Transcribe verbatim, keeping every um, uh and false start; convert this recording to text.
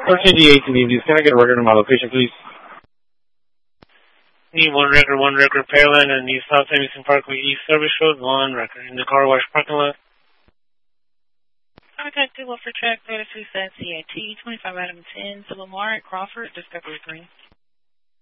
fourteen D eighteen Evenings. Can I get a record of my location, please? Need one record, one record, Pearland, and East South Emerson Parkway East Service Road, one record. In the car wash parking lot. Contact Google for track thirty-three C I T, twenty-five Adam ten, Civil Mart, Crawford, Discovery Green.